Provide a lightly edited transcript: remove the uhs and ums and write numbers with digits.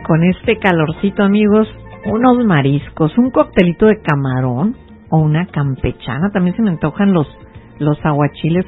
con este calorcito, amigos, unos mariscos, un coctelito de camarón o una campechana. También se me antojan los aguachiles